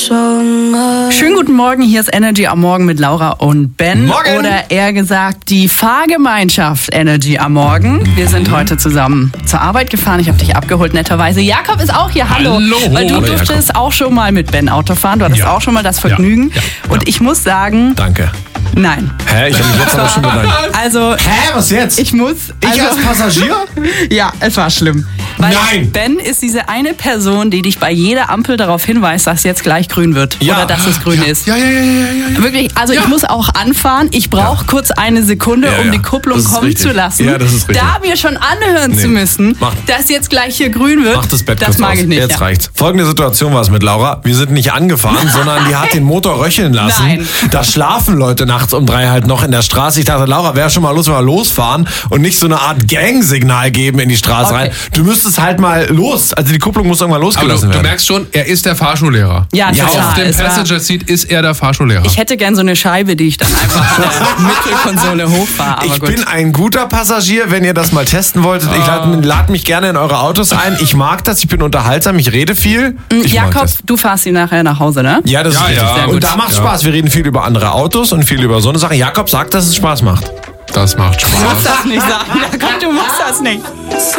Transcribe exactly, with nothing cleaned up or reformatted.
Schönen guten Morgen, hier ist Energy am Morgen mit Laura und Ben. Morgen. Oder eher gesagt, die Fahrgemeinschaft Energy am Morgen. Wir sind heute zusammen zur Arbeit gefahren. Ich habe dich abgeholt, netterweise. Jakob ist auch hier, hallo. Hallo. Weil du Hallo, durftest auch schon mal mit Ben Auto fahren. Du hattest Ja. auch schon mal das Vergnügen. Ja. Ja. Und Ja. ich muss sagen, Danke. nein. Hä? Ich habe mich jetzt aber schon bedankt. Also, Hä? Was jetzt? ich muss... Ich also, als Passagier? Ja, es war schlimm. Weil Nein. Ben ist diese eine Person, die dich bei jeder Ampel darauf hinweist, dass jetzt gleich grün wird. Ja. Oder dass es grün ja. ist. Ja, ja, ja, ja, ja, ja. Wirklich, also Ja. ich muss auch anfahren. Ich brauche Ja. kurz eine Sekunde, Ja, um ja. die Kupplung Das ist kommen richtig. zu lassen. Ja, das ist richtig. Da mir schon anhören Nee. zu müssen, Mach. dass jetzt gleich hier grün wird, Mach das Bett das kurz mag aus. ich nicht. Jetzt ja. reicht's. Folgende Situation war es mit Laura. Wir sind nicht angefahren, sondern die hat den Motor röcheln lassen. Nein. Da schlafen Leute nachts um drei halt noch in der Straße. Ich dachte, Laura, wäre schon mal los, wenn wir losfahren und nicht so eine Art Gang-Signal geben in die Straße Okay. rein. Du müsstest halt mal los. Also die Kupplung muss irgendwann Aber losgelassen du, du werden. merkst schon, er ist der Fahrschullehrer. Ja, Ja, total. Auf dem Es war- Passenger Seat ist er der Fahrschullehrer. Ich hätte gern so eine Scheibe, die ich dann einfach an der Mittelkonsole hochfahre. Aber Ich gut. bin ein guter Passagier, wenn ihr das mal testen wolltet. Ich lade lad mich gerne in eure Autos ein. Ich mag das, ich bin unterhaltsam, ich rede viel. Ich mag Jakob, das. du fahrst sie nachher nach Hause, ne? Ja, das Ja, ist richtig. ja. Sehr Und gut. da macht Ja. Spaß. Wir reden viel über andere Autos und viel über so eine Sachen. Jakob sagt, dass es Spaß macht. Das macht Du musst Spaß. das nicht sagen. Jakob, du musst das nicht.